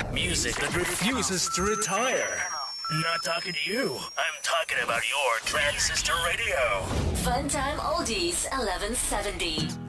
Music that refuses to retire. Not talking to you. I'm talking about your transistor radio. Funtime Oldies 1170.